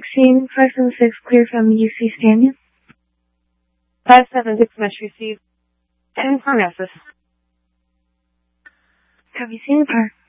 seen 576 clear from UC Stanion? 576 mesh received. 10 Parnassus. Have you seen the car?